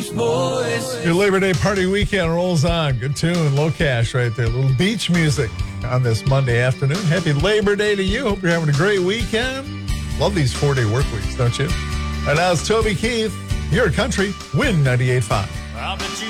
Beach Boys. Your Labor Day party weekend rolls on. Good tune, Low Cash right there. A little beach music on this Monday afternoon. Happy Labor Day to you. Hope you're having a great weekend. Love these 4-day work weeks, don't you? And now it's Toby Keith. You're a country. Win 98.5.